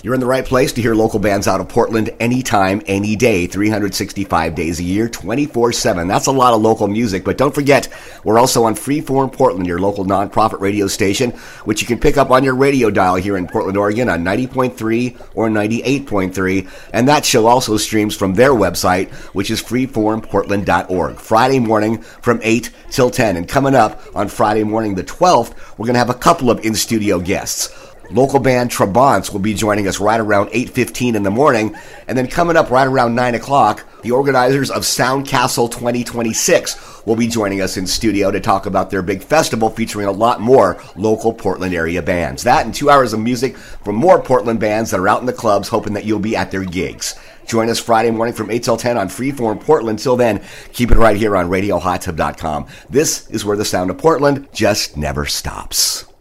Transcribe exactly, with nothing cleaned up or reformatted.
You're in the right place to hear local bands out of Portland anytime, any day, three hundred sixty-five days a year, twenty-four seven. That's a lot of local music, but don't forget, we're also on Freeform Portland, your local nonprofit radio station, which you can pick up on your radio dial here in Portland, Oregon on ninety point three or ninety-eight point three, and that show also streams from their website, which is freeform portland dot org, Friday morning from eight till ten. And coming up on Friday morning the twelfth, we're going to have a couple of in-studio guests. Local band Trabants will be joining us right around eight fifteen in the morning. And then coming up right around nine o'clock, the organizers of Sound Castle twenty twenty-six will be joining us in studio to talk about their big festival featuring a lot more local Portland area bands. That and two hours of music from more Portland bands that are out in the clubs, hoping that you'll be at their gigs. Join us Friday morning from eight till ten on Freeform Portland. Till then, keep it right here on radio hot tub dot com. This is where the sound of Portland just never stops.